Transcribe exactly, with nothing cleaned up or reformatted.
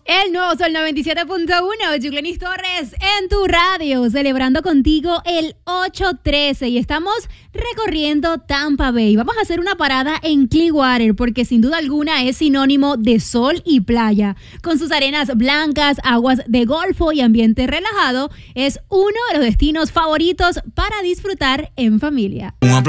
El nuevo Sol noventa y siete punto uno, Yuclenis Torres en tu radio, celebrando contigo el ocho trece y estamos recorriendo Tampa Bay. Vamos a hacer una parada en Clearwater porque sin duda alguna es sinónimo de sol y playa. Con sus arenas blancas, aguas de golfo y ambiente relajado, es uno de los destinos favoritos para disfrutar en familia.